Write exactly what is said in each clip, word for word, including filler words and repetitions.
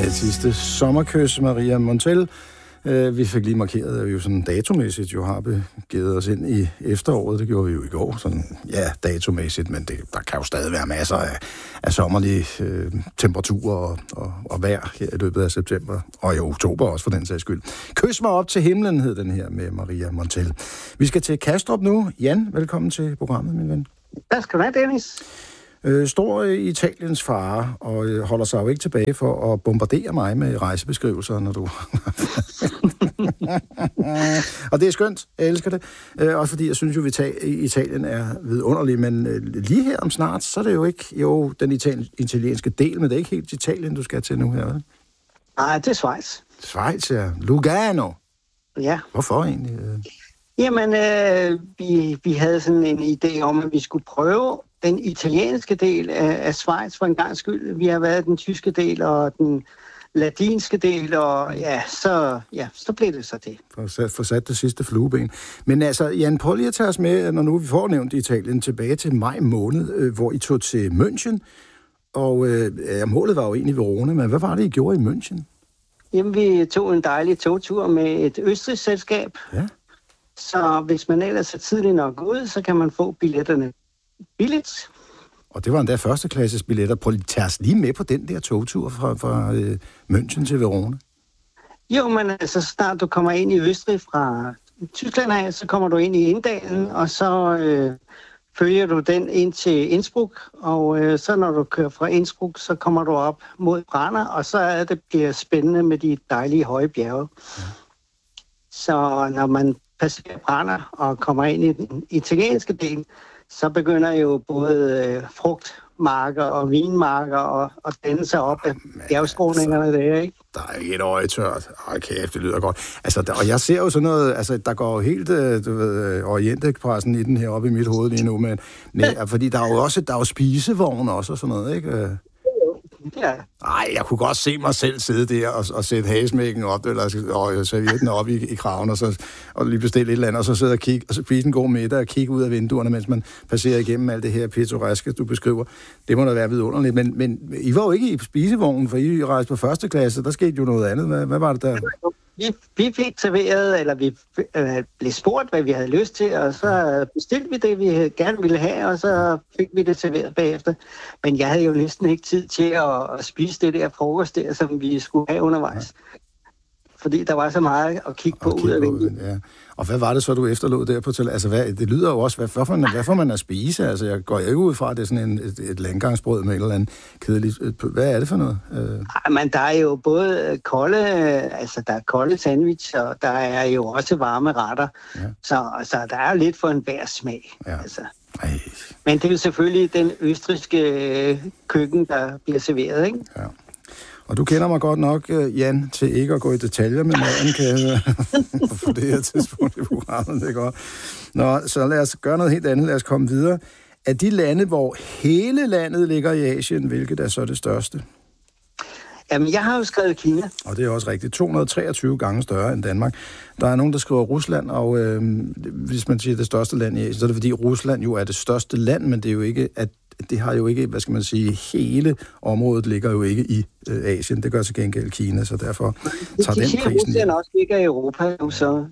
et sidste sommerkys, Maria Montell. Vi fik lige markeret, at vi jo sådan datomæssigt jo har begivet os ind i efteråret. Det gjorde vi jo i går, sådan, ja, datomæssigt, men det, der kan jo stadig være masser af, af sommerlige øh, temperaturer og, og, og vejr her i løbet af september, og i oktober også for den sags skyld. Kys mig op til himlen, hed den her med Maria Montell. Vi skal til Kastrup nu. Jan, velkommen til programmet, min ven. Tak skal du have, Dennis. Øh, står i Italiens fare og øh, holder sig jo ikke tilbage for at bombardere mig med rejsebeskrivelser, når du... og det er skønt, jeg elsker det. Øh, også fordi jeg synes jo, at Italien er vidunderlig, men øh, lige her om snart, så er det jo ikke jo den italien, italienske del, men det er ikke helt Italien, du skal til nu her, vel? Nej, det er Schweiz. Schweiz, ja. Lugano. Ja. Hvorfor egentlig? Jamen, øh, vi, vi havde sådan en idé om, at vi skulle prøve den italienske del af, af Schweiz for en gang skyld. Vi har været den tyske del og den latinske del, og ja, så, ja, så blev det så det. For sat, for sat det sidste flueben. Men altså, Jan, prøv lige at tage os med, når nu vi får nævnt Italien, tilbage til maj måned, øh, hvor I tog til München, og øh, målet var jo egentlig Verona, men hvad var det, I gjorde i München? Jamen, vi tog en dejlig togtur med et østrigsk selskab. Ja. Så hvis man ellers er tidligt nok ud, så kan man få billetterne billigt. Og det var endda førsteklasses billetter. Prøv lige tage os lige med på den der togtur fra, fra øh, München til Verona. Jo, men altså snart du kommer ind i Østrig fra Tyskland af, så kommer du ind i Inddalen, og så øh, følger du den ind til Innsbruck, og øh, så når du kører fra Innsbruck, så kommer du op mod Brenner, og så er det bliver spændende med de dejlige høje bjerge. Ja. Så når man passerer Brenner og kommer ind i den italienske del, så begynder jo både øh, frugtmarker og vinmarker og, og danne sig op af bjergskråningerne altså, der, ikke? Der er ikke et øje tørt. Ej, kæft, det lyder godt. Altså, der, og jeg ser jo sådan noget, altså, der går helt, du ved, Orientekspressen i den her oppe i mit hoved lige nu, men, men fordi der er jo også, der er jo spisevogn også og sådan noget, ikke? Ja. Ej, jeg kunne godt se mig selv sidde der og, og sætte hagesmækken op, eller og servietten op i, i kraven, og, så, og lige bestille et eller andet, og så sidde og kigge, og så spise en god middag og kigge ud af vinduerne, mens man passerer igennem alt det her pittoreske, du beskriver. Det må da være vidunderligt. Men, men I var jo ikke i spisevognen, for I rejste på første klasse, der skete jo noget andet. Hvad, hvad var det der? Vi, vi fik serveret, eller vi øh, blev spurgt, hvad vi havde lyst til, og så bestilte vi det, vi gerne ville have, og så fik vi det serveret bagefter. Men jeg havde jo næsten ikke tid til at, at spise det der frokost der, som vi skulle have undervejs. Ja. Fordi der var så meget at kigge på ud af vinduet. Ja. Og hvad var det så, du efterlod der på til? Altså, hvad, det lyder jo også, hvad, hvad, får man, hvad får man at spise? Altså, jeg går ikke ud fra, at det er sådan en, et, et landgangsbrød med et eller andet kedeligt. Hvad er det for noget? Ej, men der er jo både kolde, altså der er kolde sandwich, og der er jo også varme retter. Ja. Så altså, der er jo lidt for en hver smag. Ja. Altså. Men det er jo selvfølgelig den østrigske køkken, der bliver serveret, ikke? Ja. Og du kender mig godt nok, Jan, til ikke at gå i detaljer med maden, kan jeg på det her tidspunkt i programmet, det er godt. Nå, så lad os gøre noget helt andet, lad os komme videre. Af de lande, hvor hele landet ligger i Asien, hvilket er så det største? Jamen, jeg har jo skrevet Kina. Og det er også rigtigt. to hundrede og treogtyve gange større end Danmark. Der er nogen, der skriver Rusland, og øh, hvis man siger det største land i Asien, så er det fordi Rusland jo er det største land, men det er jo ikke, at det har jo ikke, hvad skal man sige, hele området ligger jo ikke i øh, Asien. Det gør til gengæld Kina, så derfor tager den prisen. Rusland også ligger i Europa nu, så...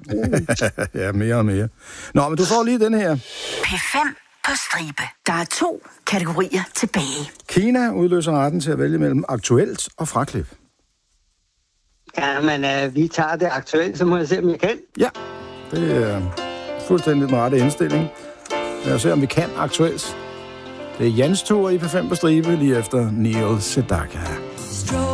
ja, mere og mere. Nå, men du får lige den her. P fem på stribe. Der er to kategorier tilbage. Kina udløser retten til at vælge mellem aktuelt og fraklip. Ja, men øh, vi tager det aktuelt, så må jeg se, om jeg kan. Ja, det er fuldstændig den rette indstilling. Lad os se, om vi kan aktuelt. Det er Jans tur i P fem på stribe, lige efter Neil Sedaka.